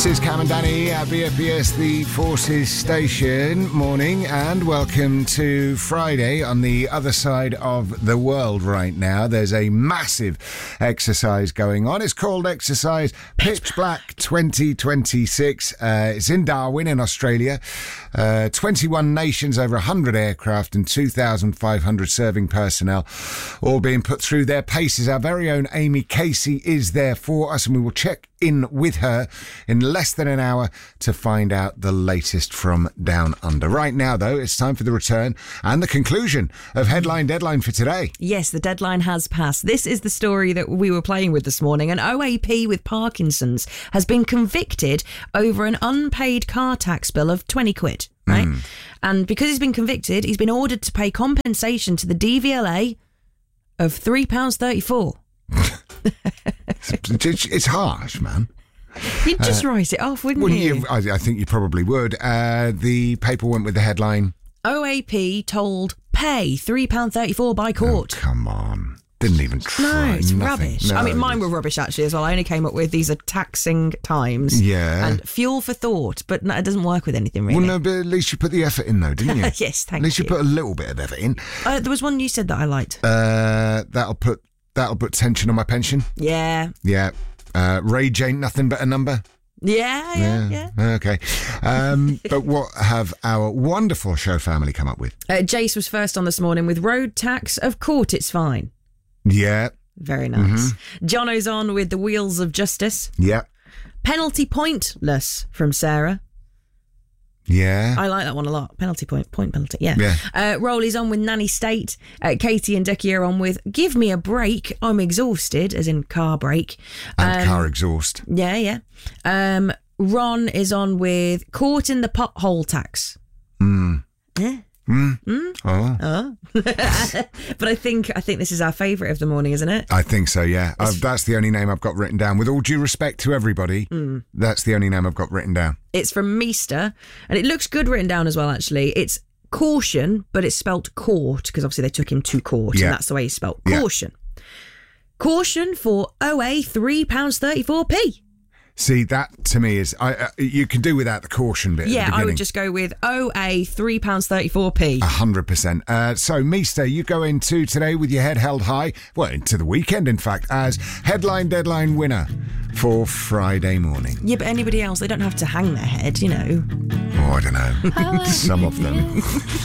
is Cam and Danny at BFBS, the Forces Station. Morning and welcome to Friday. On the other side of the world right now, there's a massive exercise going on. It's called Exercise Pitch Black 2026. It's in Darwin in Australia. 21 nations, over 100 aircraft and 2,500 serving personnel all being put through their paces. Our very own Amy Casey is there for us, and we will check in with her in less than an hour to find out the latest from Down Under. Right now, though, it's time for the return and the conclusion of Headline Deadline for today. Yes, the deadline has passed. This is the story that we were playing with this morning. An OAP with Parkinson's has been convicted over an unpaid car tax bill of 20 quid, right? And because he's been convicted, he's been ordered to pay compensation to the DVLA of £3.34. It's harsh, man. You'd just write it off, wouldn't you? I think you probably would. The paper went with the headline: OAP told pay £3.34 by court. Oh, come on. Didn't even try. No, it's Nothing. rubbish. No, I mean, mine were rubbish actually as well. I only came up with these are taxing times. Yeah. And fuel for thought, but no, it doesn't work with anything really. Well, no, but at least you put the effort in, though, didn't you? Yes, thank you. At least you put a little bit of effort in. There was one you said that I liked. That'll put tension on my pension. Yeah. Yeah. Rage ain't nothing but a number. Yeah. Okay. But what have our wonderful show family come up with? Jace was first on this morning with road tax. Of course, it's fine. Yeah. Very nice. Jono's on with the wheels of justice. Yeah. Penalty pointless from Sarah. Yeah. I like that one a lot. Point penalty. Yeah. Rowley's on with Nanny State. Katie and Ducky are on with Give Me a Break. I'm exhausted, as in car break. And car exhaust. Yeah. Ron is on with Caught in the Pothole Tax. Yeah. Oh. But I think this is our favourite of the morning, isn't it? I think so, yeah. That's the only name I've got written down. With all due respect to everybody, that's the only name I've got written down. It's from Meester, and it looks good written down as well, actually. It's caution, but it's spelt court, because obviously they took him to court, and that's the way he's spelt. Caution. Caution for OA £3.34p. See, that to me is, you can do without the caution bit. Yeah, at the I would just go with OA £3.34p. 100%. So, Meester, you go into today with your head held high, well, into the weekend, in fact, as Headline Deadline winner for Friday morning. Yeah, but anybody else, they don't have to hang their head, you know. Oh, I don't know. Some of them.